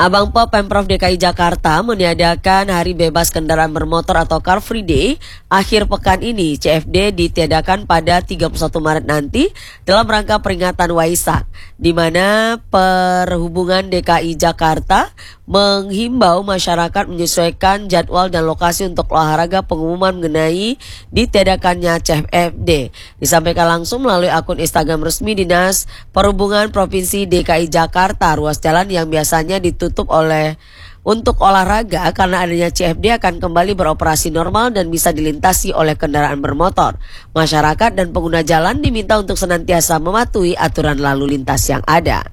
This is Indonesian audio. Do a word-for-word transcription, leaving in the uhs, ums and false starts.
Abang Po Pemprov D K I Jakarta meniadakan Hari Bebas Kendaraan Bermotor atau Car Free Day akhir pekan ini. C F D ditiadakan pada tiga puluh satu Maret nanti dalam rangka peringatan Waisak, di mana Perhubungan D K I Jakarta menghimbau masyarakat menyesuaikan jadwal dan lokasi untuk olahraga. Pengumuman mengenai ditiadakannya C F D disampaikan langsung melalui akun Instagram resmi Dinas Perhubungan Provinsi D K I Jakarta. Ruas jalan yang biasanya ditutup oleh untuk olahraga karena adanya C F D akan kembali beroperasi normal dan bisa dilintasi oleh kendaraan bermotor. Masyarakat dan pengguna jalan diminta untuk senantiasa mematuhi aturan lalu lintas yang ada.